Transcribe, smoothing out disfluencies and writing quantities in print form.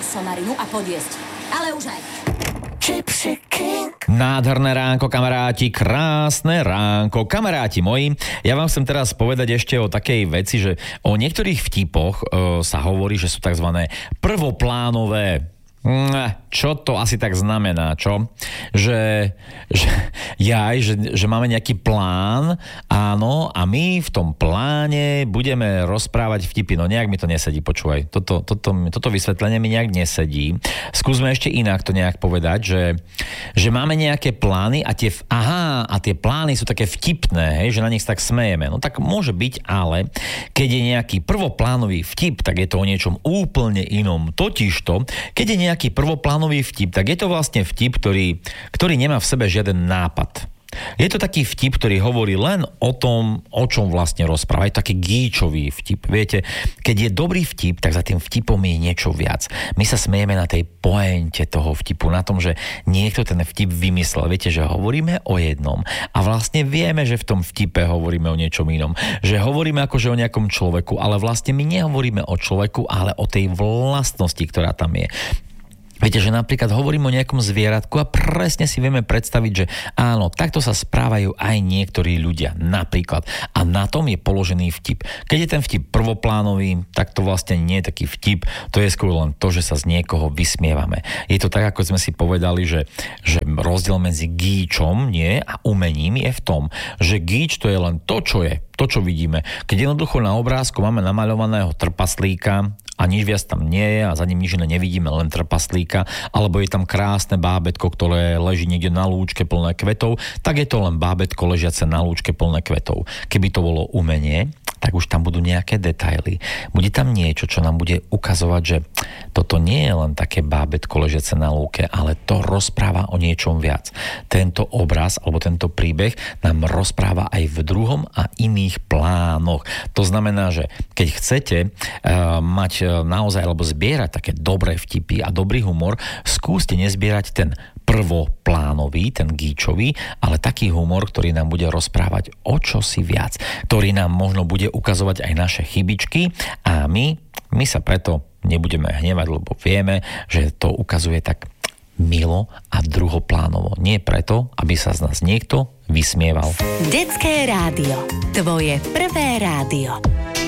somarinu a podjesť. Ale už aj. Nádherné ránko, kamaráti, krásne ránko, kamaráti moji. Ja vám chcem teraz povedať ešte o takej veci, že o niektorých vtipoch sa hovorí, že sú takzvané prvoplánové. Čo to asi tak znamená, čo? Že máme nejaký plán, áno, a my v tom pláne budeme rozprávať vtipy. No nejak mi to nesedí, počúvaj. Toto vysvetlenie mi nejak nesedí. Skúsme ešte inak to nejak povedať, že máme nejaké plány a tie plány sú také vtipné, hej, že na nich tak smejeme. No tak môže byť, ale keď je nejaký prvoplánový vtip, tak je to o niečom úplne inom. Totižto, keď je nejaký prvoplánový vtip, tak je to vlastne vtip, ktorý nemá v sebe žiaden nápad. Je to taký vtip, ktorý hovorí len o tom, o čom vlastne rozpráva. Je to taký gíčový vtip. Viete, keď je dobrý vtip, tak za tým vtipom je niečo viac. My sa smejeme na tej pointe toho vtipu, na tom, že niekto ten vtip vymyslel. Viete, že hovoríme o jednom a vlastne vieme, že v tom vtipe hovoríme o niečom inom. Že hovoríme akože o nejakom človeku, ale vlastne my nehovoríme o človeku, ale o tej vlastnosti, ktorá tam je. Viete, že napríklad hovorím o nejakom zvieratku a presne si vieme predstaviť, že áno, takto sa správajú aj niektorí ľudia, napríklad. A na tom je položený vtip. Keď je ten vtip prvoplánový, tak to vlastne nie je taký vtip, to je skôr len to, že sa z niekoho vysmievame. Je to tak, ako sme si povedali, že rozdiel medzi gíčom a umením je v tom, že gíč to je len to, čo je. To, čo vidíme. Keď jednoducho na obrázku máme namaľovaného trpaslíka a nič viac tam nie je a za ním nič nevidíme, len trpaslíka, alebo je tam krásne bábätko, ktoré leží niekde na lúčke plné kvetov, tak je to len bábätko ležiace na lúčke plné kvetov. Keby to bolo umenie, tak už tam budú nejaké detaily. Bude tam niečo, čo nám bude ukazovať, že toto nie je len také bábätko ležiace na lúke, ale to rozpráva o niečom viac. Tento obraz alebo tento príbeh nám rozpráva aj v druhom a iných plánoch. To znamená, že keď chcete mať naozaj alebo zbierať také dobré vtipy a dobrý humor, skúste nezbierať ten prvoplánový, ten gíčový, ale taký humor, ktorý nám bude rozprávať o čosi viac, ktorý nám možno bude ukazovať aj naše chybičky a my sa preto nebudeme hnevať, lebo vieme, že to ukazuje tak milo a druhoplánovo. Nie preto, aby sa z nás niekto vysmieval. Detské rádio. Tvoje prvé rádio.